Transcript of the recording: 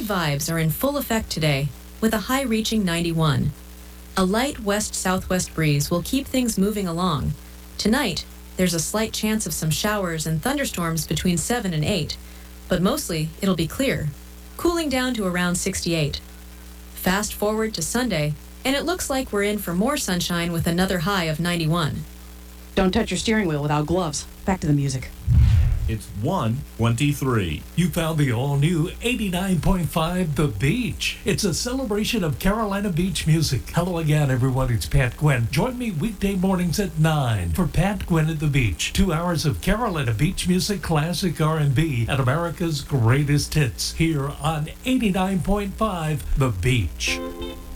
vibes are in full effect today, with a high reaching 91. A light west-southwest breeze will keep things moving along. Tonight, there's a slight chance of some showers and thunderstorms between 7 and 8, but mostly it'll be clear, cooling down to around 68. Fast forward to Sunday, and it looks like we're in for more sunshine with another high of 91. Don't touch your steering wheel without gloves. Back to the music. It's 1:23. You found the all-new 89.5 The Beach. It's a celebration of Carolina Beach music. Hello again, everyone. It's Pat Gwynn. Join me weekday mornings at 9 for Pat Gwynn at the Beach. 2 hours of Carolina Beach music, classic R&B, and America's greatest hits here on 89.5 The Beach.